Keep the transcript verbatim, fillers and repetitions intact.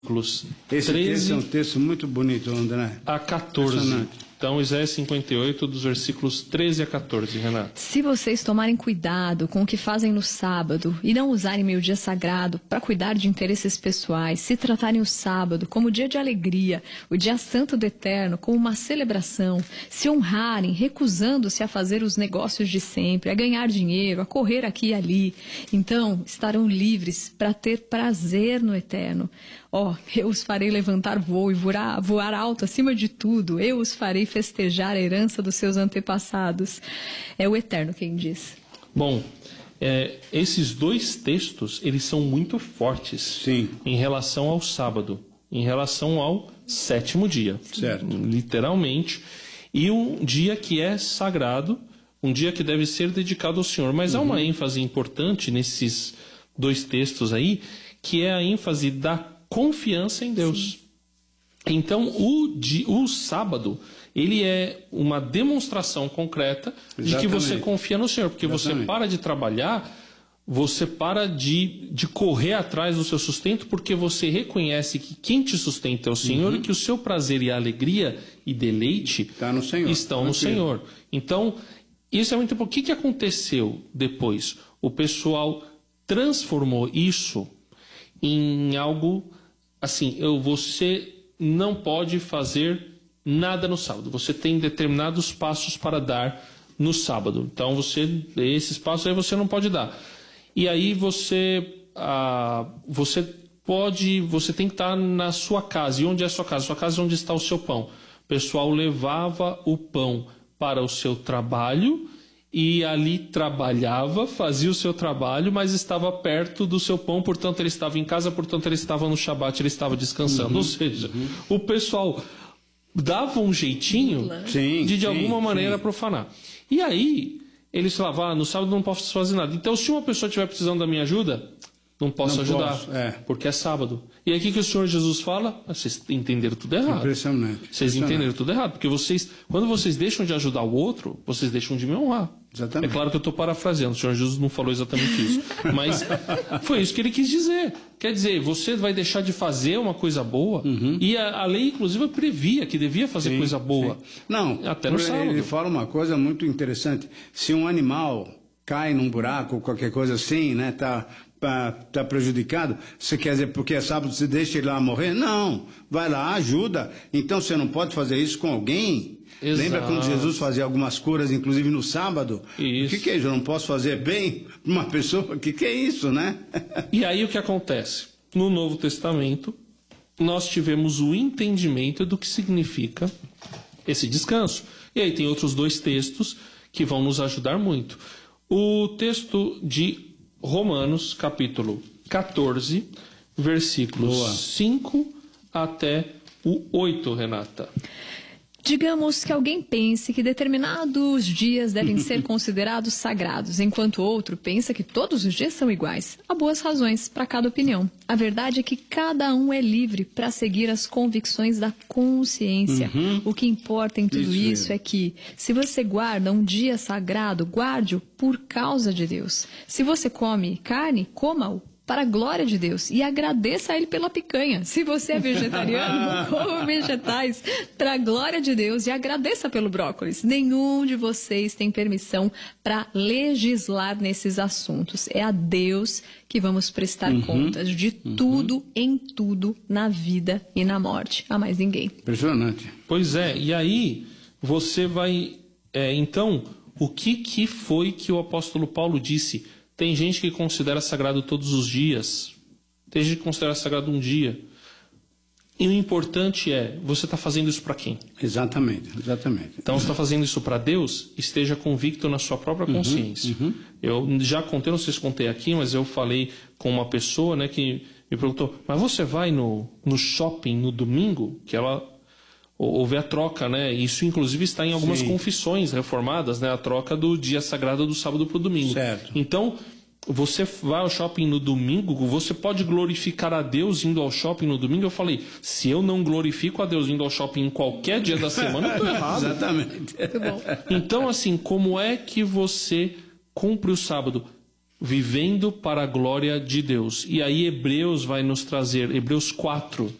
Esse texto é um texto muito bonito, André. A quatorze. Então, Isaías cinquenta e oito, dos versículos treze a quatorze, Renato. Se vocês tomarem cuidado com o que fazem no sábado e não usarem meu dia sagrado para cuidar de interesses pessoais, se tratarem o sábado como o dia de alegria, o dia santo do eterno, como uma celebração, se honrarem, recusando-se a fazer os negócios de sempre, a ganhar dinheiro, a correr aqui e ali, então estarão livres para ter prazer no eterno. Ó, oh, eu os farei levantar voo e voar, voar alto acima de tudo. Eu os farei festejar a herança dos seus antepassados. É o Eterno quem diz. Bom, é, esses dois textos, eles são muito fortes. Sim. Em relação ao sábado, em relação ao sétimo dia. Certo. Literalmente. E um dia que é sagrado, um dia que deve ser dedicado ao Senhor. Mas uhum. há uma ênfase importante nesses dois textos aí, que é a ênfase da confiança em Deus. Sim. Então, o, di, o sábado, ele é uma demonstração concreta Exatamente. de que você confia no Senhor. Porque Exatamente. você para de trabalhar, você para de, de correr atrás do seu sustento, porque você reconhece que quem te sustenta é o Senhor uhum. e que o seu prazer e a alegria e deleite tá no Senhor. estão no Senhor. Então, isso é muito importante. O que, que aconteceu depois? O pessoal transformou isso em algo... Assim, eu, você não pode fazer nada no sábado. Você tem determinados passos para dar no sábado. Então, você, esses passos aí você não pode dar. E aí você, ah, você pode, você tem que estar na sua casa. E onde é a sua casa? Sua casa é onde está o seu pão. O pessoal levava o pão para o seu trabalho e ali trabalhava, fazia o seu trabalho, mas estava perto do seu pão, portanto ele estava em casa, portanto ele estava no Shabat, ele estava descansando. Uhum, Ou seja, uhum. o pessoal dava um jeitinho sim, de de sim, alguma maneira sim. profanar. E aí, eles falavam, ah, no sábado não posso fazer nada. Então, se uma pessoa estiver precisando da minha ajuda, não posso não ajudar, posso, é. porque é sábado. E aí o que, que o Senhor Jesus fala? Vocês entenderam tudo errado. Impressionante. Vocês Impressionante. entenderam tudo errado, porque vocês, quando vocês deixam de ajudar o outro, vocês deixam de me honrar. Exatamente. É claro que eu estou parafraseando, o Senhor Jesus não falou exatamente isso. Mas foi isso que ele quis dizer. Quer dizer, você vai deixar de fazer uma coisa boa, uhum. e a, a lei, inclusive, previa que devia fazer sim, coisa boa. Sim. Não, até no sábado. Ele fala uma coisa muito interessante. Se um animal cai num buraco ou qualquer coisa assim, né, tá... está prejudicado, você quer dizer porque é sábado você deixa ele lá morrer? Não, vai lá, ajuda. Então você não pode fazer isso com alguém? Exato. Lembra quando Jesus fazia algumas curas, inclusive no sábado? Isso. O que, que é isso? Eu não posso fazer bem para uma pessoa? O que, que é isso, né? E aí o que acontece? No Novo Testamento, nós tivemos o entendimento do que significa esse descanso. E aí tem outros dois textos que vão nos ajudar muito. O texto de Romanos, capítulo quatorze, versículos Boa. cinco até o oito, Renata. Digamos que alguém pense que determinados dias devem ser considerados sagrados, enquanto outro pensa que todos os dias são iguais. Há boas razões para cada opinião. A verdade é que cada um é livre para seguir as convicções da consciência. Uhum. O que importa em tudo isso, isso é que, se você guarda um dia sagrado, guarde-o por causa de Deus. Se você come carne, coma-o para a glória de Deus, e agradeça a Ele pela picanha. Se você é vegetariano, coma vegetais para a glória de Deus e agradeça pelo brócolis. Nenhum de vocês tem permissão para legislar nesses assuntos. É a Deus que vamos prestar uhum, contas de uhum. tudo, em tudo, na vida e na morte. A mais ninguém. Impressionante. Pois é, e aí você vai... É, então, o que, que foi que o apóstolo Paulo disse? Tem gente que considera sagrado todos os dias. Tem gente que considera sagrado um dia. E o importante é, você está fazendo isso para quem? Exatamente, exatamente. Então, você está fazendo isso para Deus? Esteja convicto na sua própria consciência. Uhum, uhum. Eu já contei, não sei se contei aqui, mas eu falei com uma pessoa, né, que me perguntou, mas você vai no, no shopping no domingo? Que ela... Houve a troca, né? Isso inclusive está em algumas Sim. confissões reformadas, né? A troca do dia sagrado do sábado para o domingo. Certo. Então, você vai ao shopping no domingo, você pode glorificar a Deus indo ao shopping no domingo? Eu falei, se eu não glorifico a Deus indo ao shopping em qualquer dia da semana, eu estou errado. Exatamente. Muito bom. Então, assim, como é que você cumpre o sábado? vivendo para a glória de Deus. E aí Hebreus vai nos trazer, Hebreus quatro,